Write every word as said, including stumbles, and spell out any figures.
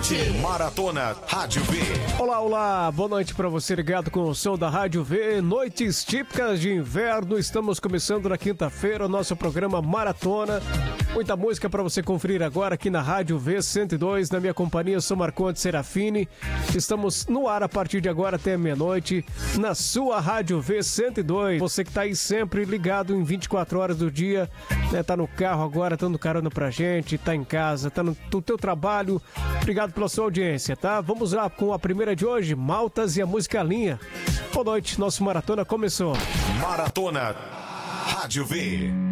noite. Maratona Rádio V. Olá, olá, boa noite para você ligado com o som da Rádio V. Noites típicas de inverno. Estamos começando na quinta-feira o nosso programa Maratona. Muita música para você conferir agora aqui na Rádio V cento e dois. Na minha companhia, eu sou Marcondes Serafini. Estamos no ar a partir de agora até meia-noite na sua Rádio V cento e dois. Você que tá aí sempre ligado em vinte e quatro horas do dia, né? Tá no carro agora, dando carona pra gente, tá em casa, tá no, no teu trabalho. Obrigado pela sua audiência, tá? Vamos lá com a primeira de hoje, Maltas e a música Linha. Boa noite, nosso Maratona começou. Maratona Rádio V.